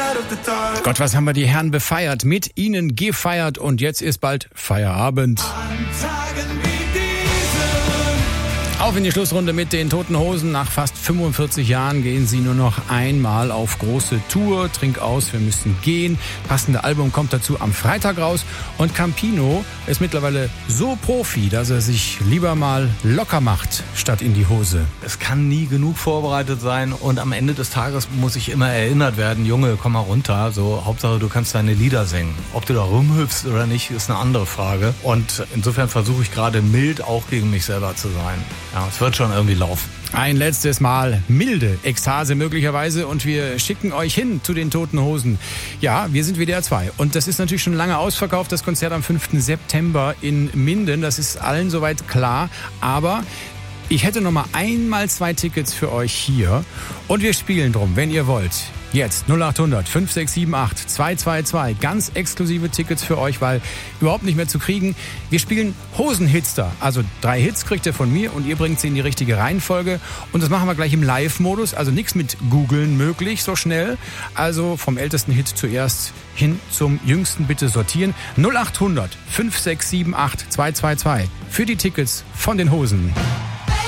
Gott, was haben wir die Herren befeiert, mit ihnen gefeiert und jetzt ist bald Feierabend. Auf in die Schlussrunde mit den Toten Hosen. Nach fast 45 Jahren gehen sie nur noch einmal auf große Tour. Trink aus, wir müssen gehen. Passende Album kommt dazu am Freitag raus. Und Campino ist mittlerweile so Profi, dass er sich lieber mal locker macht, statt in die Hose. Es kann nie genug vorbereitet sein und am Ende des Tages muss ich immer erinnert werden, Junge, komm mal runter. So, Hauptsache, du kannst deine Lieder singen. Ob du da rumhüpfst oder nicht, ist eine andere Frage. Und insofern versuche ich gerade mild auch gegen mich selber zu sein. Ja, es wird schon irgendwie laufen. Ein letztes Mal milde Ekstase möglicherweise und wir schicken euch hin zu den Toten Hosen. Ja, wir sind WDR 2 und das ist natürlich schon lange ausverkauft, das Konzert am 5. September in Minden, das ist allen soweit klar, aber ich hätte noch mal einmal 2 Tickets für euch hier und wir spielen drum, wenn ihr wollt. Jetzt 0800 5678 222. Ganz exklusive Tickets für euch, weil überhaupt nicht mehr zu kriegen. Wir spielen Hosenhitster. Also 3 Hits kriegt ihr von mir und ihr bringt sie in die richtige Reihenfolge. Und das machen wir gleich im Live-Modus. Also nichts mit Googeln möglich so schnell. Also vom ältesten Hit zuerst hin zum jüngsten bitte sortieren. 0800 5678 222 für die Tickets von den Hosen.